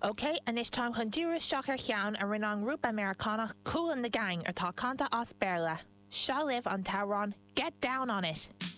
Okay, and it's time Honduras shocker chean a rinne an grúp Americana cool in the gang atá canta as Berla. Shall live on Tauron, get down on it.